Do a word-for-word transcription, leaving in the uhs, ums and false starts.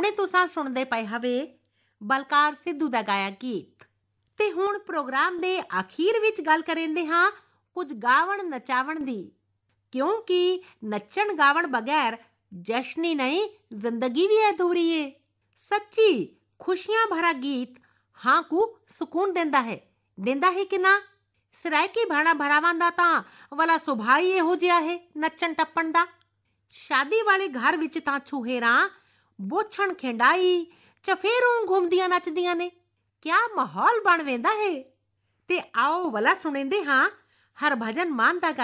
ਹੁਣੇ ਤੁਸਾਂ ਸੁਣਦੇ ਪਏ ਹਵੇ ਬਲਕਾਰ ਸਿੱਧੂ ਦਾ ਗਾਇਆ ਗੀਤ। ਤੇ ਹੁਣ ਪ੍ਰੋਗਰਾਮ ਦੇ ਅਖੀਰ ਵਿੱਚ ਗੱਲ ਕरेंदे ਹਾਂ ਕੁਝ ਗਾਵਣ ਨਚਾਵਣ ਦੀ, ਕਿਉਂਕਿ ਨੱਚਣ ਗਾਵਣ ਬਗੈਰ ਜਸ਼ਨ ਹੀ ਨਹੀਂ ਜ਼ਿੰਦਗੀ ਵੀ ਅਧੂਰੀ ਏ। ਸੱਚੀ ਖੁਸ਼ੀਆਂ ਭਰਾ ਗੀਤ ਹਾਂ ਕੋ ਸਕੂਨ ਦਿੰਦਾ ਹੈ, ਦਿੰਦਾ ਹੈ ਕਿ ਨਾ। ਸਰਾਇਕੀ ਭਾਣਾ ਭਰਾਵਾਂ ਦਾ ਤਾਂ ਵਾਲਾ ਸੁਭਾਅ ਹੀ ਇਹੋ ਜਿਹਾ ਹੈ ਨੱਚਣ ਟੱਪਣ ਦਾ। ਸ਼ਾਦੀ ਵਾਲੇ ਘਰ ਵਿੱਚ ਤਾਂ ਛੁਹੇਰਾਂ ਬੋਛਣ ਖਿੰਡਾਈ ਚਫੇਰੋਂ ਘੁੰਮਦੀਆਂ ਨੱਚਦੀਆਂ ਨੇ, ਕਿਆ ਮਾਹੌਲ ਬਣ ਵੇਂਦਾ ਹੈ। ਤੇ ਆਓ ਵਾਲਾ ਸੁਣेंदे ਹਾਂ ਹਰਭਜਨ ਮਾਨ ਦਾ